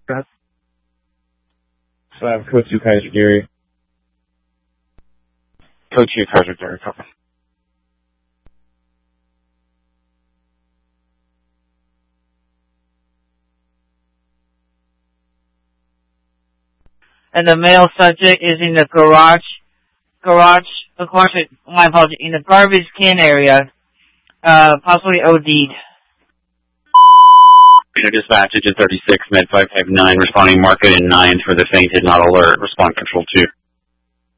Got So I have Code 2 Kaiser Gary. Code 2 Kaiser Gary, copy. And the male subject is in the of course, my apologies, in the garbage can area, possibly OD'd. Dispatch, Agent 36, Med 559, responding market in 9 for the fainted, not alert. Respond control 2.